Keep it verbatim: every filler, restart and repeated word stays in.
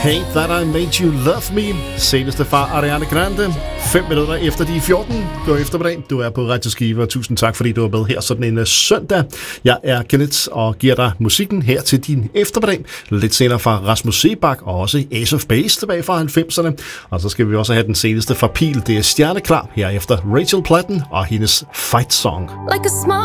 Hate That I Made You Love Me. Seneste fra Ariana Grande. fem minutter efter de fjorten. God eftermiddag. Du er på Radio Skive, og tusind tak, fordi du er med her sådan en uh, søndag. Jeg er Kenneth og giver dig musikken her til din eftermiddag. Lidt senere fra Rasmus Sebak og også Ace of Base tilbage fra halvfemserne. Og så skal vi også have den seneste fra Pil. Det er Stjerneklar her efter Rachel Platten og hendes Fight Song. Like a small